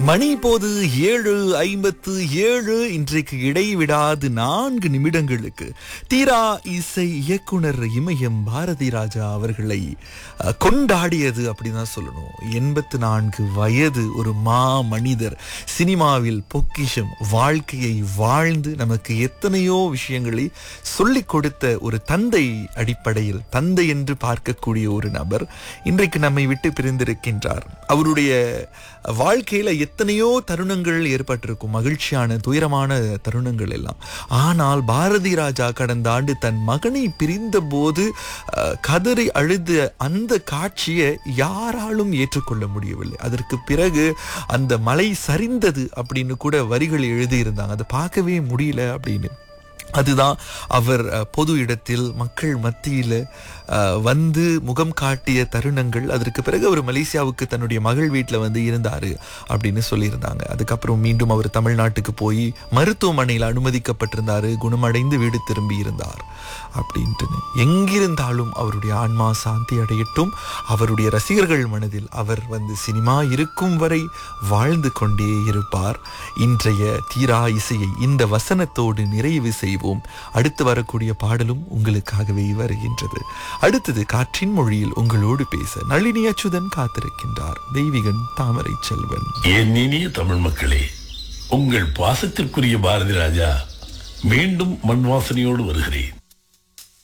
மணி இப்போது 7:57. இன்றைக்கு இடைவிடாது 4 நிமிடங்களுக்கு தீரா இசை இயக்குனர் இமயம் பாரதி ராஜா அவர்களை கொண்டாடியது அப்படின்னு தான் சொல்லணும். 84 வயது ஒரு மனிதர், சினிமாவில் பொக்கிஷம், வாழ்க்கையை வாழ்ந்து நமக்கு எத்தனையோ விஷயங்களை சொல்லிக் கொடுத்த ஒரு தந்தை, அடிப்படையில் தந்தை என்று பார்க்கக்கூடிய ஒரு நபர் இன்றைக்கு நம்மை விட்டு பிரிந்திருக்கின்றார். அவருடைய வாழ்க்கையில எத்தனையோ தருணங்கள் ஏற்பட்டிருக்கும், மகிழ்ச்சியான துயரமான தருணங்கள் எல்லாம். ஆனால் பாரதி ராஜா கடந்த ஆண்டு தன் மகனை பிரிந்த போது கதறி அழுத அந்த காட்சியை யாராலும் ஏற்றுக்கொள்ள முடியவில்லை. அதற்கு பிறகு அந்த மலை சரிந்தது அப்படின்னு கூட வரிகள் எழுதியிருந்தாங்க, அதை பார்க்கவே முடியல அப்படின்னு. அதுதான் அவர் பொது இடத்தில் மக்கள் மத்தியில் வந்து முகம் காட்டிய தருணங்கள். அதற்கு பிறகு அவர் மலேசியாவுக்கு தன்னுடைய மகள் வீட்டில் வந்து இருந்தார் அப்படின்னு சொல்லியிருந்தாங்க. அதுக்கப்புறம் மீண்டும் அவர் தமிழ்நாட்டுக்கு போய் மருத்துவமனையில் அனுமதிக்கப்பட்டிருந்தார், குணமடைந்து வீடு திரும்பி இருந்தார் அப்படின்ட்டு. எங்கிருந்தாலும் அவருடைய ஆன்மா சாந்தி அடையட்டும். அவருடைய ரசிகர்கள் மனதில் அவர் வந்து சினிமா இருக்கும் வரை வாழ்ந்து கொண்டே இருப்பார். இன்றைய தீரா இசையை இந்த வசனத்தோடு நிறைவு செய்வோம். அடுத்து வரக்கூடிய பாடலும் உங்களுக்காகவே வருகின்றது. அடுத்தது காற்றின் மொழியில் உங்களோடு பேச நளினி அச்சுதன் காத்திருக்கின்றார். தெய்வீகன் தாமரை செல்வன். என் இனிய தமிழ் மக்களே, உங்கள் பாசத்திற்குரிய பாரதி ராஜா மீண்டும் மண் வாசனையோடு வருகிறேன்.